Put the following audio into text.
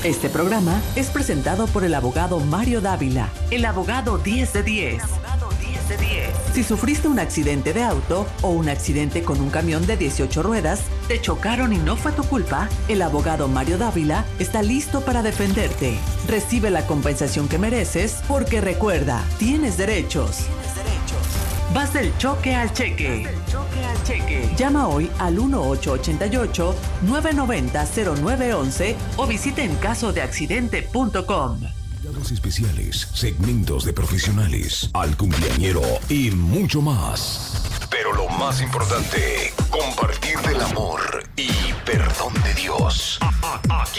Este programa es presentado por el abogado Mario Dávila, el abogado 10 de 10. Si sufriste un accidente de auto o un accidente con un camión de 18 ruedas, te chocaron y no fue tu culpa, el abogado Mario Dávila está listo para defenderte. Recibe la compensación que mereces porque recuerda, tienes derechos. Vas del choque al cheque. Llama hoy al 1888-990-0911 o visita encasodeaccidente.com. Invitados especiales, segmentos de profesionales, al cumpleañero y mucho más. Pero lo más importante, compartir del amor y perdón de Dios. Aquí